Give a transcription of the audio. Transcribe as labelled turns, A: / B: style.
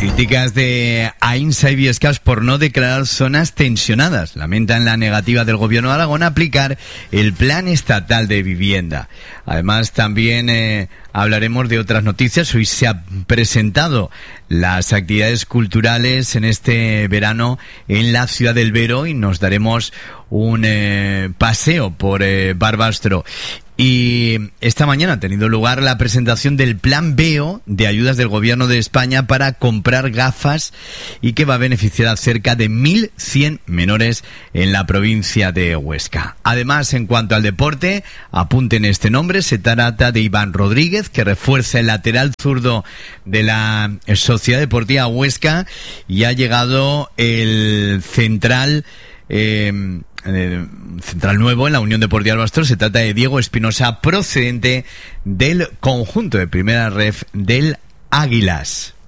A: Críticas de Aínsa y Biescas por no declarar zonas tensionadas. Lamentan la negativa del gobierno de Aragón a aplicar el plan estatal de vivienda. Además, también hablaremos de otras noticias. Hoy se han presentado las actividades culturales en este verano en la ciudad del Vero y nos daremos un paseo por Barbastro. Y esta mañana ha tenido lugar la presentación del Plan BEO de ayudas del Gobierno de España para comprar gafas y que va a beneficiar a cerca de 1.100 menores en la provincia de Huesca. Además, en cuanto al deporte, apunten este nombre, se trata de Iván Rodríguez, que refuerza el lateral zurdo de la Sociedad Deportiva Huesca, y ha llegado el central nuevo en la Unión Deportiva Barbastro. Se trata de Diego Espinosa, procedente del conjunto de primera ref del Águilas.